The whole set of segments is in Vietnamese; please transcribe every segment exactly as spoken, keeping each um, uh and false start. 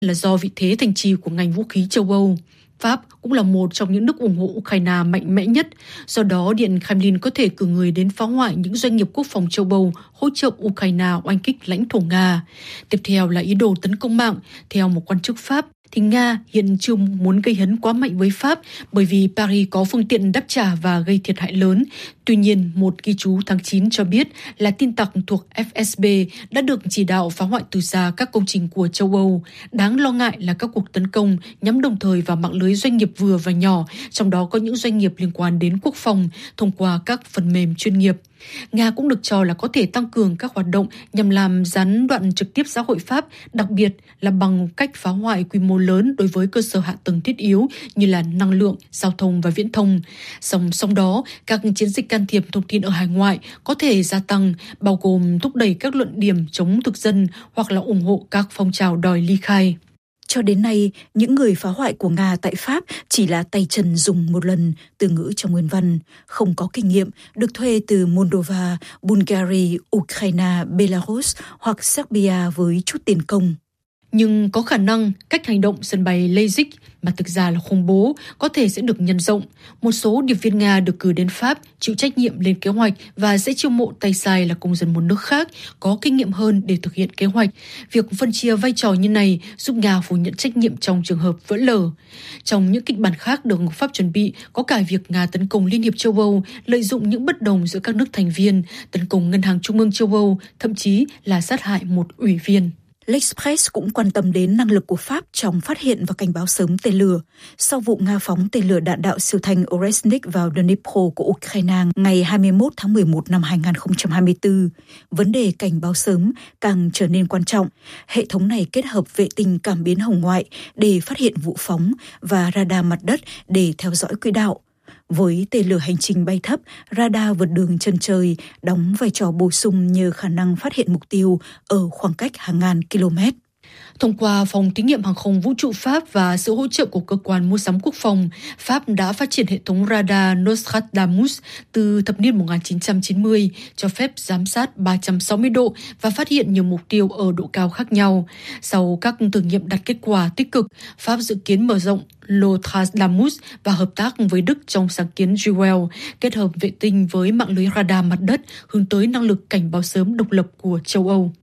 là do vị thế thành trì của ngành vũ khí châu Âu. Pháp cũng là một trong những nước ủng hộ Ukraine mạnh mẽ nhất, do đó Điện Kremlin có thể cử người đến phá hoại những doanh nghiệp quốc phòng châu Âu hỗ trợ Ukraine oanh kích lãnh thổ Nga. Tiếp theo là ý đồ tấn công mạng. Theo một quan chức Pháp, thì Nga hiện chưa muốn gây hấn quá mạnh với Pháp bởi vì Paris có phương tiện đáp trả và gây thiệt hại lớn. Tuy nhiên, một ghi chú tháng chín cho biết là tin tặc thuộc ép ét bê đã được chỉ đạo phá hoại từ xa các công trình của châu Âu. Đáng lo ngại là các cuộc tấn công nhắm đồng thời vào mạng lưới doanh nghiệp vừa và nhỏ, trong đó có những doanh nghiệp liên quan đến quốc phòng thông qua các phần mềm chuyên nghiệp. Nga cũng được cho là có thể tăng cường các hoạt động nhằm làm gián đoạn trực tiếp xã hội Pháp, đặc biệt là bằng cách phá hoại quy mô lớn đối với cơ sở hạ tầng thiết yếu như là năng lượng, giao thông và viễn thông. Song song đó, các chiến dịch can thiệp thông tin ở hải ngoại có thể gia tăng, bao gồm thúc đẩy các luận điểm chống thực dân hoặc là ủng hộ các phong trào đòi ly khai. Cho đến nay, những người phá hoại của Nga tại Pháp chỉ là tay chân dùng một lần, từ ngữ trong nguyên văn, không có kinh nghiệm, được thuê từ Moldova, Bulgaria, Ukraine, Belarus hoặc Serbia với chút tiền công. Nhưng có khả năng cách hành động sân bay Leipzig mà thực ra là khủng bố có thể sẽ được nhân rộng. Một số điệp viên Nga được cử đến Pháp chịu trách nhiệm lên kế hoạch và sẽ chiêu mộ tay sai là công dân một nước khác có kinh nghiệm hơn để thực hiện kế hoạch. Việc phân chia vai trò như này giúp Nga phủ nhận trách nhiệm trong trường hợp vỡ lở. Trong những kịch bản khác được Pháp chuẩn bị có cả việc Nga tấn công Liên hiệp châu Âu, lợi dụng những bất đồng giữa các nước thành viên, tấn công Ngân hàng Trung ương châu Âu, thậm chí là sát hại một ủy viên. L'Express cũng quan tâm đến năng lực của Pháp trong phát hiện và cảnh báo sớm tên lửa. Sau vụ Nga phóng tên lửa đạn đạo siêu thanh Oresnik vào Dnipro của Ukraine ngày hai mươi mốt tháng mười một năm hai nghìn không trăm hai mươi tư, vấn đề cảnh báo sớm càng trở nên quan trọng. Hệ thống này kết hợp vệ tinh cảm biến hồng ngoại để phát hiện vụ phóng và radar mặt đất để theo dõi quỹ đạo. Với tên lửa hành trình bay thấp, radar vượt đường chân trời đóng vai trò bổ sung nhờ khả năng phát hiện mục tiêu ở khoảng cách hàng ngàn km. Thông qua phòng thí nghiệm hàng không vũ trụ Pháp và sự hỗ trợ của cơ quan mua sắm quốc phòng, Pháp đã phát triển hệ thống radar Nostradamus từ thập niên một nghìn chín trăm chín mươi, cho phép giám sát ba trăm sáu mươi độ và phát hiện nhiều mục tiêu ở độ cao khác nhau. Sau các thử nghiệm đạt kết quả tích cực, Pháp dự kiến mở rộng Nostradamus và hợp tác với Đức trong sáng kiến Jewel, kết hợp vệ tinh với mạng lưới radar mặt đất hướng tới năng lực cảnh báo sớm độc lập của châu Âu.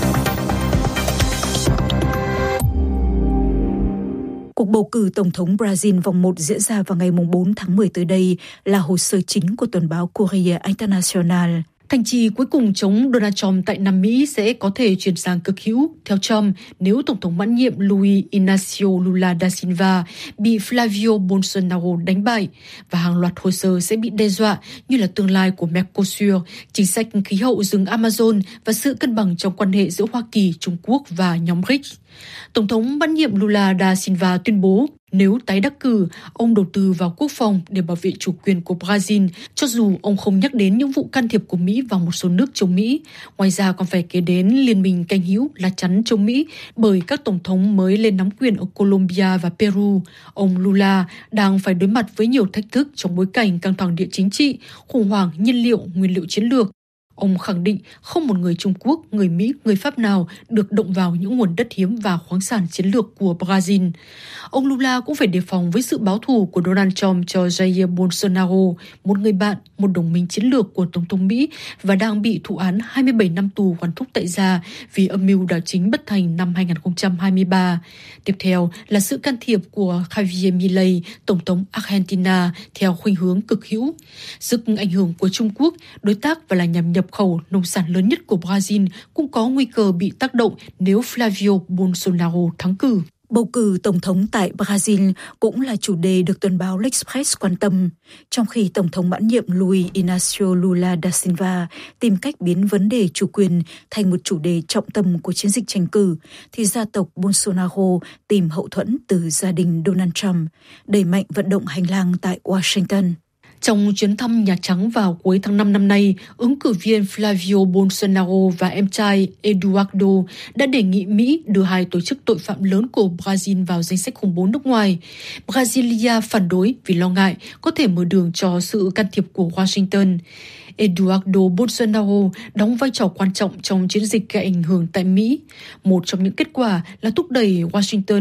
Cuộc bầu cử Tổng thống Brazil vòng một diễn ra vào ngày bốn tháng mười tới đây là hồ sơ chính của tuần báo Correio Internacional. Thành trì cuối cùng chống Donald Trump tại Nam Mỹ sẽ có thể chuyển sang cực hữu, theo Trump, nếu Tổng thống mãn nhiệm Luiz Inácio Lula da Silva bị Flavio Bolsonaro đánh bại, và hàng loạt hồ sơ sẽ bị đe dọa như là tương lai của Mercosur, chính sách khí hậu rừng Amazon và sự cân bằng trong quan hệ giữa Hoa Kỳ, Trung Quốc và nhóm bê rê i xê. Tổng thống mãn nhiệm Lula da Silva tuyên bố nếu tái đắc cử, ông đầu tư vào quốc phòng để bảo vệ chủ quyền của Brazil, cho dù ông không nhắc đến những vụ can thiệp của Mỹ vào một số nước chống Mỹ. Ngoài ra còn phải kể đến liên minh canh hữu lá chắn chống Mỹ bởi các tổng thống mới lên nắm quyền ở Colombia và Peru. Ông Lula đang phải đối mặt với nhiều thách thức trong bối cảnh căng thẳng địa chính trị, khủng hoảng nhiên liệu, nguyên liệu chiến lược. Ông khẳng định không một người Trung Quốc, người Mỹ, người Pháp nào được động vào những nguồn đất hiếm và khoáng sản chiến lược của Brazil. Ông Lula cũng phải đề phòng với sự báo thù của Donald Trump cho Jair Bolsonaro, một người bạn, một đồng minh chiến lược của Tổng thống Mỹ và đang bị thụ án hai mươi bảy năm tù quản thúc tại gia vì âm mưu đảo chính bất thành năm hai nghìn không trăm hai mươi ba. Tiếp theo là sự can thiệp của Javier Milei, Tổng thống Argentina, theo khuynh hướng cực hữu. Sức ảnh hưởng của Trung Quốc, đối tác và là nhà nhập khẩu nông sản lớn nhất của Brazil cũng có nguy cơ bị tác động nếu Flavio Bolsonaro thắng cử. Bầu cử Tổng thống tại Brazil cũng là chủ đề được tuần báo L'Express quan tâm, trong khi Tổng thống mãn nhiệm Luiz Inácio Lula da Silva tìm cách biến vấn đề chủ quyền thành một chủ đề trọng tâm của chiến dịch tranh cử, thì gia tộc Bolsonaro tìm hậu thuẫn từ gia đình Donald Trump, đẩy mạnh vận động hành lang tại Washington. Trong chuyến thăm Nhà Trắng vào cuối tháng năm năm nay, ứng cử viên Flavio Bolsonaro và em trai Eduardo đã đề nghị Mỹ đưa hai tổ chức tội phạm lớn của Brazil vào danh sách khủng bố nước ngoài. Brasilia phản đối vì lo ngại có thể mở đường cho sự can thiệp của Washington. Eduardo Bolsonaro đóng vai trò quan trọng trong chiến dịch gây ảnh hưởng tại Mỹ. Một trong những kết quả là thúc đẩy Washington